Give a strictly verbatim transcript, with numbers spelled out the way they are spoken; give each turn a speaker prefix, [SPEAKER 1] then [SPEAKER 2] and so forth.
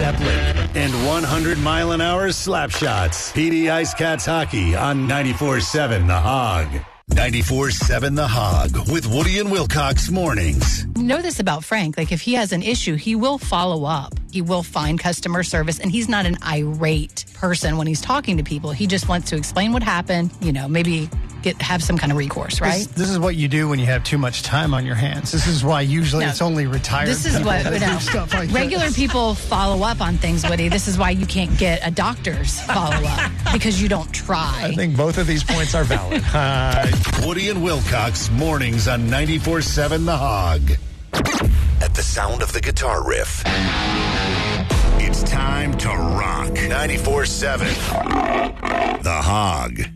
[SPEAKER 1] Zeppelin, and one hundred mile an hour slap shots. P D Ice Cats Hockey on ninety-four seven The Hog. ninety-four seven The Hog with Woody and Wilcox mornings.
[SPEAKER 2] You know this about Frank. Like, if he has an issue, he will follow up. He will find customer service, and he's not an irate person when he's talking to people. He just wants to explain what happened, you know, maybe get have some kind of recourse, right?
[SPEAKER 3] This, this is what you do when you have too much time on your hands. This is why usually
[SPEAKER 2] No,
[SPEAKER 3] it's only retired
[SPEAKER 2] This is
[SPEAKER 3] people
[SPEAKER 2] what,
[SPEAKER 3] that
[SPEAKER 2] you
[SPEAKER 3] do
[SPEAKER 2] know,
[SPEAKER 3] stuff like
[SPEAKER 2] regular
[SPEAKER 3] this.
[SPEAKER 2] people follow up on things, Woody. This is why you can't get a doctor's follow-up, because you don't try.
[SPEAKER 4] I think both of these points are valid. Uh,
[SPEAKER 1] Woody and Wilcox mornings on ninety-four seven The Hog.
[SPEAKER 5] At the sound of the guitar riff, it's time to rock. ninety-four seven The Hog.